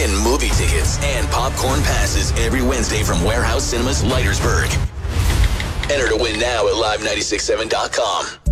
win movie tickets and popcorn passes every Wednesday from Warehouse Cinemas, Leitersburg. Enter to win now at live967.com.